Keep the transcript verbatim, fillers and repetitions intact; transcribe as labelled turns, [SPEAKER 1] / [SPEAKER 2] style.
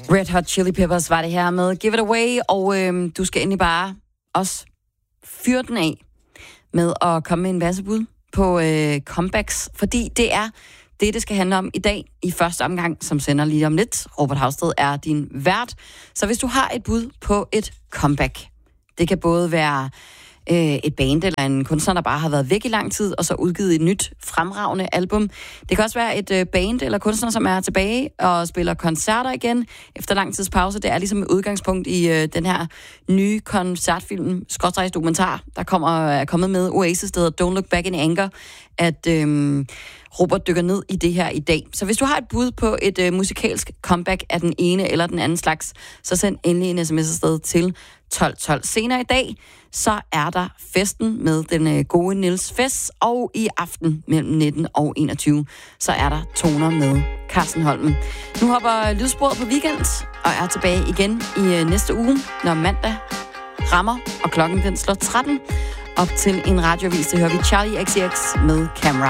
[SPEAKER 1] Red Hot Chili Peppers var det her med Give It Away, og øhm, du skal endelig bare også fyre den af med at komme med en masse bud på øh, comebacks, fordi det er det, det skal handle om i dag i første omgang, som sender lige om lidt. Robert Havsted er din vært, så hvis du har et bud på et comeback, det kan både være øh, et band eller en kunstner, der bare har været væk i lang tid, og så udgivet et nyt fremragende album. Det kan også være et øh, band eller kunstner, som er tilbage og spiller koncerter igen efter lang tids pause. Det er ligesom et udgangspunkt i øh, den her nye koncertfilm, skråstrejs dokumentar, der kommer, er kommet med Oasis, der hedder Don't Look Back in Anger, at øh, Robert dykker ned i det her i dag. Så hvis du har et bud på et øh, musikalsk comeback af den ene eller den anden slags, så send endelig en sms afsted til tolv tolv. Senere i dag, så er der festen med den øh, gode Niels Fess, og i aften mellem nitten og enogtyve, så er der toner med Carsten Holmen. Nu hopper lydsporet på weekend, og er tilbage igen i øh, næste uge, når mandag rammer, og klokken den slår tretten. Op til en radiovis, det hører vi Charlie X C X med Camera.